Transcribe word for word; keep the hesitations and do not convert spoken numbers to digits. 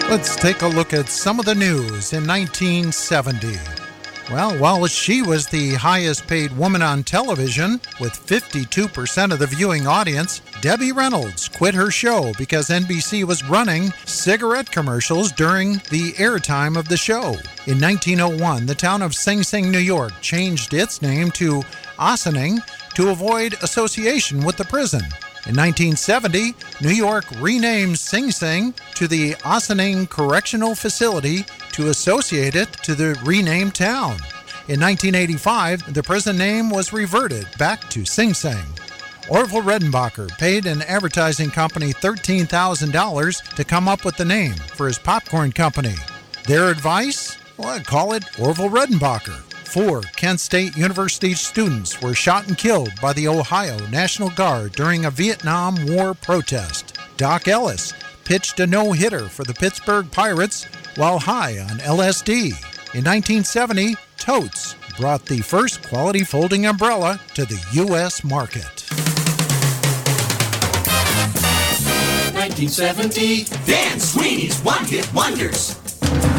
Let's take a look at some of the news in nineteen seventy. Well, while she was the highest paid woman on television, with fifty-two percent of the viewing audience, Debbie Reynolds quit her show because N B C was running cigarette commercials during the airtime of the show. In nineteen oh one, the town of Sing Sing, New York changed its name to Ossining to avoid association with the prison. In nineteen seventy, New York renamed Sing Sing to the Ossining Correctional Facility to associate it to the renamed town. In nineteen eighty-five, the prison name was reverted back to Sing Sing. Orville Redenbacher paid an advertising company thirteen thousand dollars to come up with the name for his popcorn company. Their advice? Well, I'd call it Orville Redenbacher. Four Kent State University students were shot and killed by the Ohio National Guard during a Vietnam War protest. Doc Ellis pitched a no-hitter for the Pittsburgh Pirates while high on L S D. In nineteen seventy, Totes brought the first quality folding umbrella to the U S market. nineteen seventy, Dan Sweeney's One Hit Wonders.